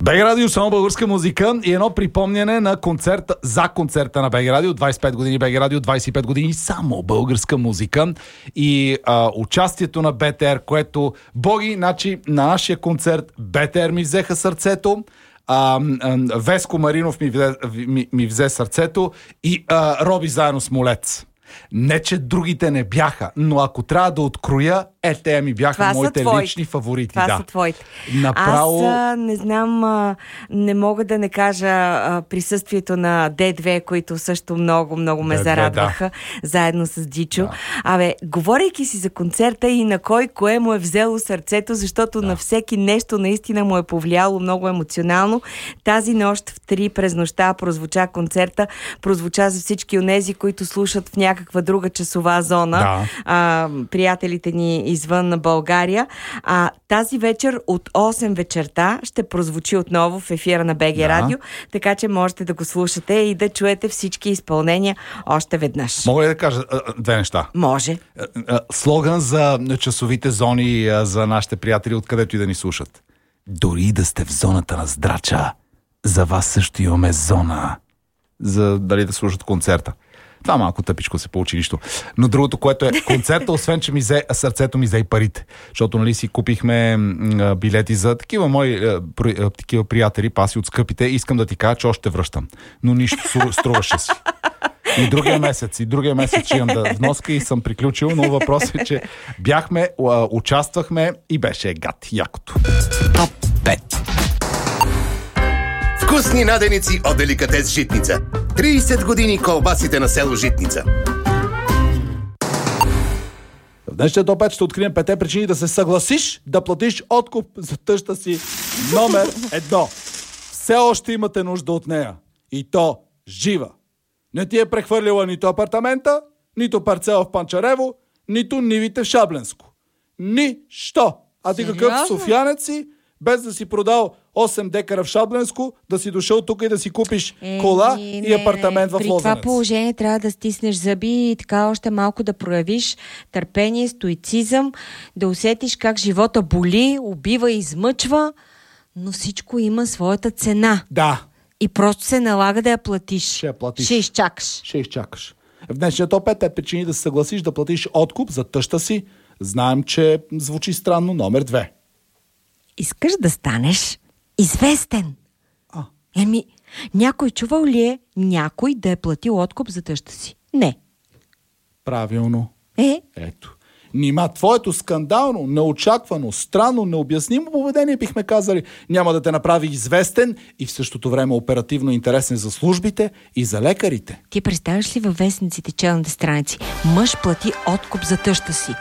БГ Радио, само българска музика и едно припомняне на концерта, за концерта на БГ Радио. 25 години БГ Радио, 25 години само българска музика и участието на БТР, което боги, значи на нашия концерт БТР ми взеха сърцето, Веско Маринов ми взе сърцето и Роби заедно с Молец. Не, че другите не бяха, но ако трябва да откроя, те ми бяха моите лични фаворити. Това са твоите. Направо... Аз не знам, не мога да не кажа присъствието на Д2, които също много ме зарадваха, заедно с Дичо. Да. Говорейки си за концерта и на кое му е взело сърцето, защото на всеки нещо наистина му е повлияло много емоционално. Тази нощ в 3 през нощта прозвуча концерта, прозвуча за всички онези, които слушат в някаква друга часова зона. Приятелите ни извън България. Тази вечер от 8 вечерта ще прозвучи отново в ефира на БГ Радио, така че можете да го слушате и да чуете всички изпълнения още веднъж. Мога ли да кажа две неща? Може. Слоган за часовите зони за нашите приятели, откъдето и да ни слушат. Дори да сте в зоната на Здрача, за вас също имаме зона. За дали да слушат концерта. Това малко тъпичко се получи нищо. Но другото, което е концерта, освен че сърцето ми взе и парите. Защото нали си купихме билети за такива мои такива приятели, паси от скъпите. Искам да ти кажа, че още връщам. Но нищо струваше си. И другия месец имам да вноска и съм приключил, но въпросът е, че бяхме, участвахме и беше гад, якото. Топ 5. Вкусни наденици от деликатес Житница. 30 години колбасите на село Житница. В днешния топ 5 ще открием 5 причини да се съгласиш да платиш откуп за тъща си номер 1. Все още имате нужда от нея. И то жива. Не ти е прехвърлила нито апартамента, нито парцела в Панчарево, нито нивите в Шабленско. Нищо! А ти какъв софиянец си, без да си продал 8 декара в Шабленско, да си дошъл тук и да си купиш кола и апартамент в Лозенец. При това положение трябва да стиснеш зъби и така още малко да проявиш търпение, стоицизъм, да усетиш как живота боли, убива и измъчва, но всичко има своята цена. Да. И просто се налага да я платиш. Ще я платиш. Ще изчакаш. В днешния топ 5 причини да се съгласиш да платиш откуп за тъща си. Знаем, че звучи странно. Номер 2. Искаш да станеш известен. Някой чувал ли е някой да е платил откуп за тъща си? Не. Правилно. Ето. Нима твоето скандално, неочаквано, странно, необяснимо поведение, бихме казали, няма да те направи известен и в същото време оперативно интересен за службите и за лекарите. Ти представяш ли във вестниците челните страници? Мъж плати откуп за тъща си.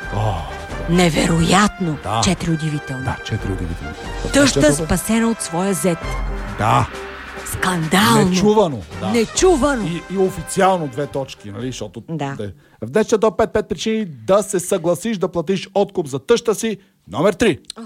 Невероятно! 4 удивителни. Да, 4 удивителни. Тъща спасена от своя зет. Да. Скандално. Нечувано. Да. Нечувано. И официално 2 точки, нали? Защото в днешния топ 5 причини да се съгласиш да платиш откуп за тъща си. Номер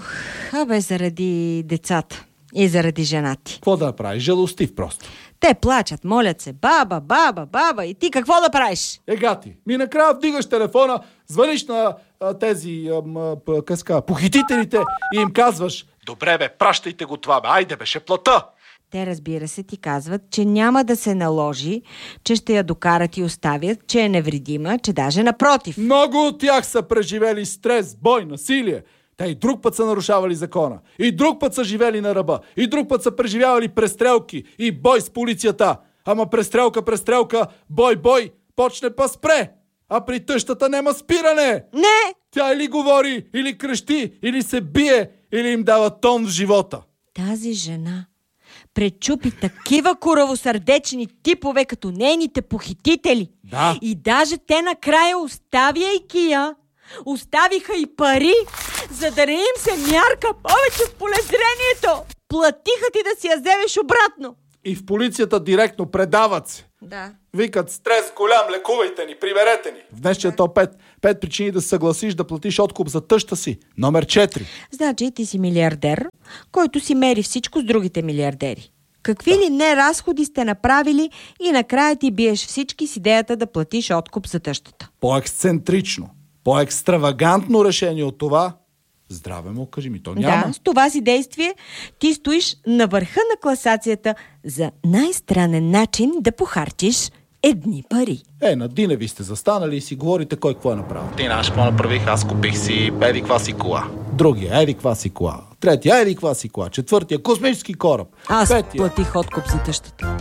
3. Заради децата и заради жена ти. Какво да направиш? Жалостив просто. Те плачат, молят се. Баба. И ти какво да правиш? Гати. Накрая вдигаш телефона, звъниш на тези похитителите и им казваш: добре бе, пращайте го това бе, айде бе, ще плата. Те, разбира се, ти казват, че няма да се наложи, че ще я докарат и оставят, че е невредима, че даже напротив. Много от тях са преживели стрес, бой, насилие. Те и друг път са нарушавали закона. И друг път са живели на ръба. И друг път са преживявали престрелки и бой с полицията. Ама престрелка, бой, почне па спре. А при тъщата нема спиране. Не! Тя или говори, или крещи, или се бие, или им дава тон в живота. Тази жена пречупи такива коравосърдечни типове, като нейните похитители. Да. И даже те накрая, оставяйки я, оставиха и пари, за да не им се мярка повече в полезрението. Платиха ти да си я вземеш обратно. И в полицията директно предават се. Да. Викат: стрес голям, лекувайте ни, приберете ни. В днешния топ 5 причини да се съгласиш да платиш откуп за тъща си. Номер 4. Значи ти си милиардер, който си мери всичко с другите милиардери. Какви ли не разходи сте направили и накрая ти биеш всички с идеята да платиш откуп за тъщата. По-ексцентрично, по-екстравагантно решение от това Здраве му кажи ми, то няма. Да, с това си действие ти стоиш на върха на класацията за най-странен начин да похарчиш едни пари. На Диневи сте застанали и си говорите кой какво е направил. Ти знаеш какво направих? Аз купих си еди каква си кола. Другия, еди каква си кола. Третия, еди каква си кола. Четвъртия, космически кораб. Аз Петия. платих откуп за тъщата.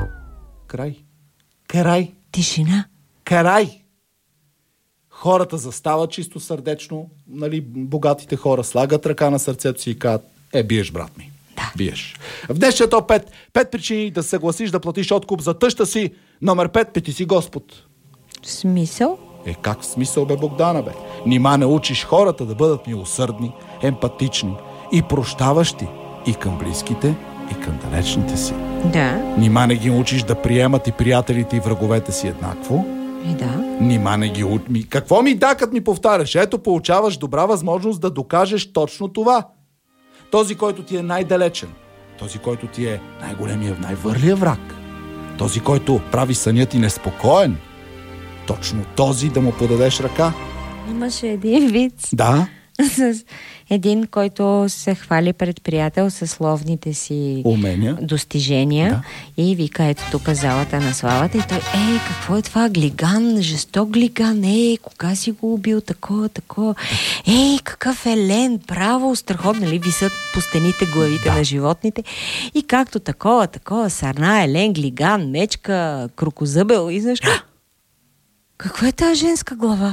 Край. Тишина. Край. Хората застават чисто сърдечно, нали, богатите хора слагат ръка на сърцето си и казват: биеш, брат ми. Да. Биеш. В днешния топ 5 причини да се съгласиш да платиш откуп за тъща си. Номер 5, пети си Господ. Смисъл? Как в смисъл, бе, Богдана, бе? Нима не учиш хората да бъдат милосърдни, емпатични и прощаващи и към близките, и към далечните си. Да. Нима не ги учиш да приемат и приятелите и враговете си еднакво? И да. Нима не ги учи. Какво ми да, като ми повтаряш? Ето, получаваш добра възможност да докажеш точно това. Този, който ти е най-далечен, този, който ти е най-големия, най-върлия враг, този, който прави съня ти неспокоен, точно този да му подадеш ръка. Имаше един виц. Да. С един, който се хвали пред приятел със словните си умения, достижения, да. И вика: ето тук залата на славата, и той: какво е това? Глиган, жесток глиган, кога си го убил, такова. Какъв елен, право, страхотно, нали, висят по стените главите на животните, и както такова, сарна, елен, глиган, мечка, крокозъбел, и знаеш, каква е тази женска глава?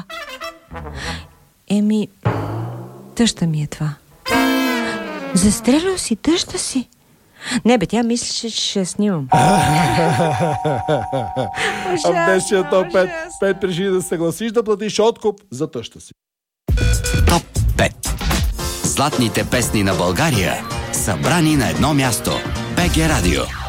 Тъща ми е това. Застрелял си тъща си? Не, бе, тя мислеше, че ще я снимам. В днешния топ 5 причини да се съгласиш да платиш откуп за тъща си. Топ 5. Златните песни на България, събрани на едно място. БГ Радио.